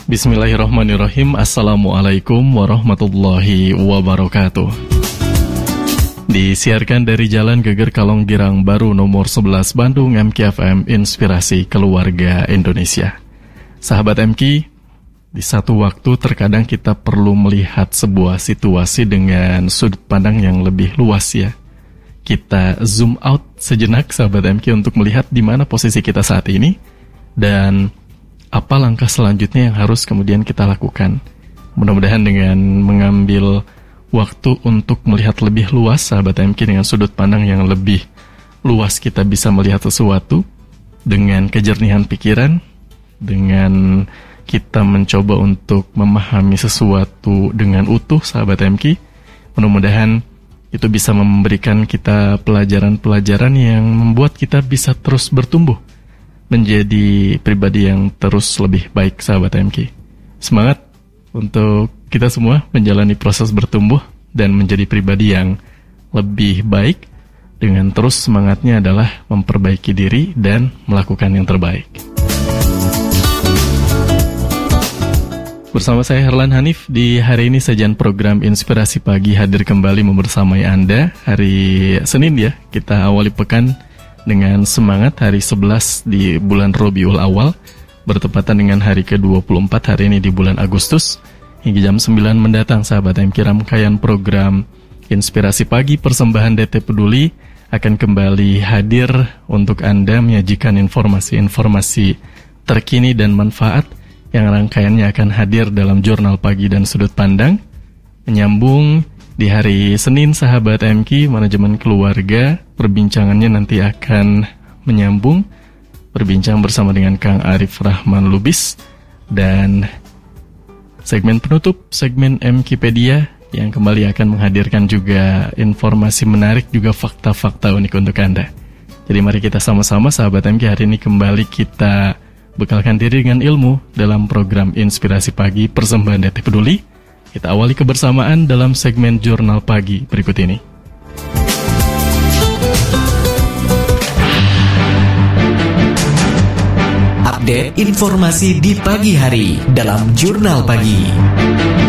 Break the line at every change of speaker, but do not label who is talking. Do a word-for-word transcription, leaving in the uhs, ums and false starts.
Bismillahirrahmanirrahim. Assalamualaikum warahmatullahi wabarakatuh. Disiarkan dari Jalan Geger Kalong Girang Baru nomor sebelas Bandung, M K F M, Inspirasi Keluarga Indonesia. Sahabat M K, di satu waktu terkadang kita perlu melihat sebuah situasi dengan sudut pandang yang lebih luas ya. Kita zoom out sejenak sahabat M K untuk melihat di mana posisi kita saat ini dan apa langkah selanjutnya yang harus kemudian kita lakukan. Mudah-mudahan dengan mengambil waktu untuk melihat lebih luas sahabat M K dengan sudut pandang yang lebih luas, kita bisa melihat sesuatu dengan kejernihan pikiran, dengan kita mencoba untuk memahami sesuatu dengan utuh sahabat M K. Mudah-mudahan itu bisa memberikan kita pelajaran-pelajaran yang membuat kita bisa terus bertumbuh menjadi pribadi yang terus lebih baik sahabat M K. Semangat untuk kita semua menjalani proses bertumbuh dan menjadi pribadi yang lebih baik, dengan terus semangatnya adalah memperbaiki diri dan melakukan yang terbaik. Bersama saya Herlan Hanif, di hari ini sajian program Inspirasi Pagi hadir kembali membersamai Anda. Hari Senin ya, kita awali pekan dengan semangat hari sebelas di bulan Rabiul Awal, bertepatan dengan hari ke dua puluh empat hari ini di bulan Agustus. Hingga jam sembilan mendatang sahabat M K, rangkaian program Inspirasi Pagi persembahan D T Peduli akan kembali hadir untuk Anda menyajikan informasi-informasi terkini dan manfaat yang rangkaiannya akan hadir dalam Jurnal Pagi dan Sudut Pandang. Menyambung di hari Senin sahabat M K, manajemen keluarga, perbincangannya nanti akan menyambung berbincang bersama dengan Kang Arif Rahman Lubis, dan segmen penutup segmen MKpedia yang kembali akan menghadirkan juga informasi menarik, juga fakta-fakta unik untuk Anda. Jadi mari kita sama-sama sahabat M K hari ini kembali kita bekalkan diri dengan ilmu dalam program Inspirasi Pagi persembahan D T Peduli. Kita awali kebersamaan dalam segmen Jurnal Pagi berikut ini.
Update informasi di pagi hari dalam Jurnal Pagi.